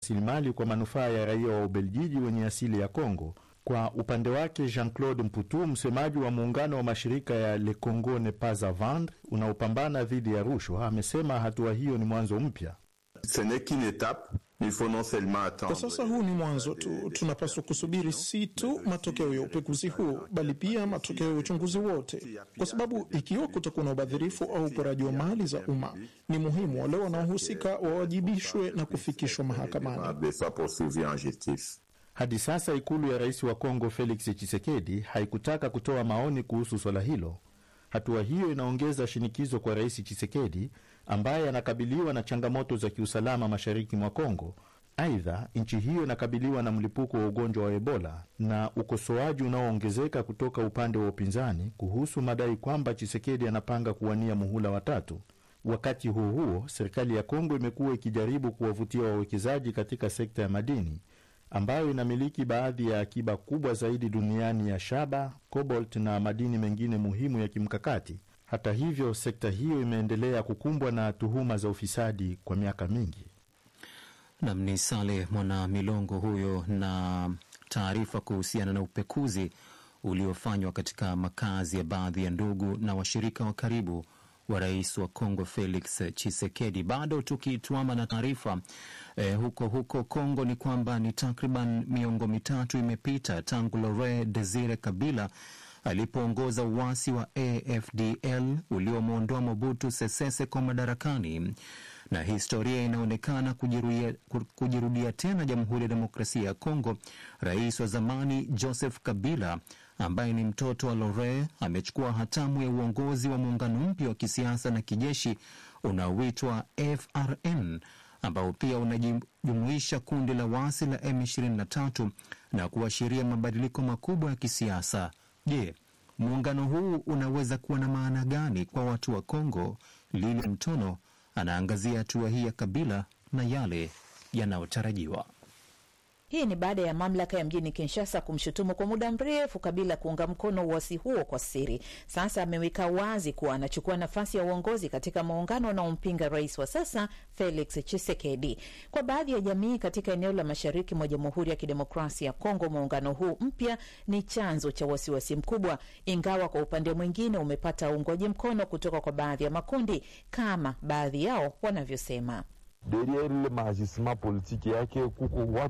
rasilimali kwa manufaa ya raia wa Ubelgiji wenye asili ya Kongo. Kwa upande wake, Jean-Claude Mputu, msemaji wa muungano wa mashirika ya Le Congo Ne Pas A Vendre unaopambana dhidi ya rushwa, amesema hatua hiyo ni mwanzo mpya. Kwa sasa huu ni mwanzo tu. Tunapaswa kusubiri si tu matokeo ya upekuzi huu, bali pia matokeo ya uchunguzi wote, kwa sababu ikiwa kutakuwa na ubadhirifu au uporaji wa mali za umma, ni muhimu wale wanaohusika wawajibishwe na kufikishwa mahakamani. Hadi sasa ikulu ya rais wa Kongo Felix Tshisekedi haikutaka kutoa maoni kuhusu swala hilo. Hatua hiyo inaongeza shinikizo kwa rais Tshisekedi ambaye anakabiliwa na changamoto za kiusalama mashariki mwa Kongo. Aidha, nchi hiyo inakabiliwa na mlipuko wa ugonjwa wa Ebola na ukosoaji unaoongezeka kutoka upande wa upinzani kuhusu madai kwamba Tshisekedi anapanga kuwania muhula wa tatu. Wakati huo huo, serikali ya Kongo imekuwa ikijaribu kuwavutia wawekezaji katika sekta ya madini ambayo inamiliki baadhi ya akiba kubwa zaidi duniani ya shaba, cobalt na madini mengine muhimu ya kimkakati. Hata hivyo, sekta hiyo imeendelea kukumbwa na tuhuma za ufisadi kwa miaka mingi. Namni Saleh Mwana Milongo huyo na taarifa kuhusiana na upekuzi uliofanywa katika makazi ya baadhi ya ndugu na washirika wa karibu wa rais wa Kongo Felix Tshisekedi. Bado tukituama na taarifa huko Kongo ni kwamba ni takriban miongo mitatu imepita tangu Laurent Desire Kabila alipoongoza uasi wa AFDL uliomwondoa Mobutu Sese Seko madarakani, na historia inaonekana kujirudia tena Jamhuri ya Demokrasia ya Kongo. Rais wa zamani Joseph Kabila ambaye ni mtoto wa Laurent amechukua hatamu ya uongozi wa muungano mpya wa kisiasa na kijeshi unaoitwa FRN, ambao pia unajumuisha kundi la waasi la M23 na kuashiria mabadiliko makubwa ya kisiasa. Je, muungano huu unaweza kuwa na maana gani kwa watu wa Kongo? Lili Mtono anaangazia hatua hii ya Kabila na yale yanayotarajiwa. Hii ni baada ya mamlaka ya mjini Kinshasa kumshutumu kwa muda mrefu Kabila kuunga mkono uasi huo kwa siri. Sasa ameweka wazi kuwa anachukua nafasi ya uongozi katika muungano unaompinga rais wa sasa Felix Tshisekedi. Kwa baadhi ya jamii katika eneo la mashariki mwa Jamhuri ya Kidemokrasia ya Kongo, muungano huu mpya ni chanzo cha wasiwasi mkubwa, ingawa kwa upande mwingine umepata uungwaji mkono kutoka kwa baadhi ya makundi kama baadhi yao wanavyosema. Derrière le magistrat politique yake kuko